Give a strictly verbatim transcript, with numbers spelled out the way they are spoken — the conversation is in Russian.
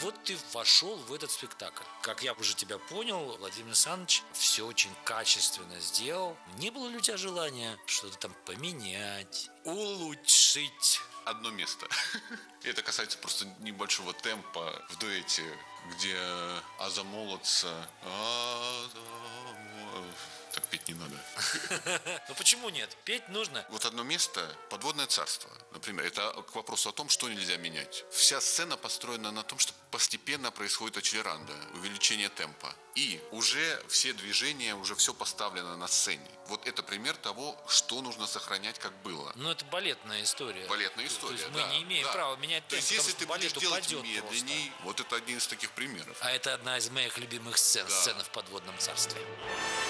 Вот ты вошел в этот спектакль. Как я уже тебя понял, Владимир Александрович все очень качественно сделал. Не было ли у тебя желания что-то там поменять, улучшить? Одно место. Это касается просто небольшого темпа в дуэте, где «Аза молодца», так петь не надо. Ну почему нет? Петь нужно. Вот одно место, подводное царство, например, это к вопросу о том, что нельзя менять. Вся сцена построена на том, что постепенно происходит акселеранда, увеличение темпа. И уже все движения, уже все поставлено на сцене. Вот это пример того, что нужно сохранять, как было. Ну это балетная история. Балетная история, То есть да, мы не имеем да. права менять темп, То есть если ты будешь делать медленней, просто. вот это один из таких примеров. А это одна из моих любимых сцен, Да. сцена в подводном царстве.